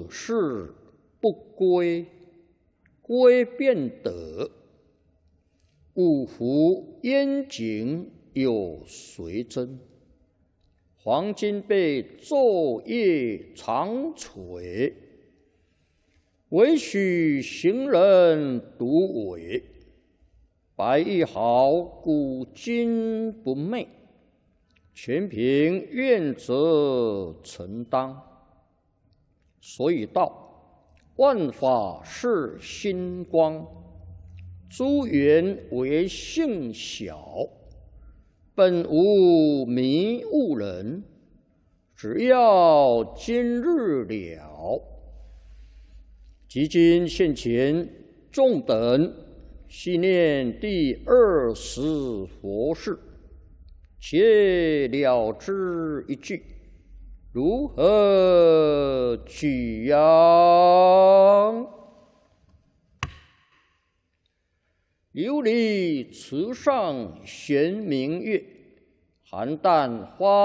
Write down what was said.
事不归，归便得。五湖烟景有随真，黄金被昼夜长垂。唯许行人独伟，白玉毫古今不昧。全凭愿者承当。所以道，万法是心光，诸缘为性小，本无迷悟人，只要今日了。即今现前，众等系念第20佛事，且了之一句，如何取样？琉璃池上悬明月，寒淡花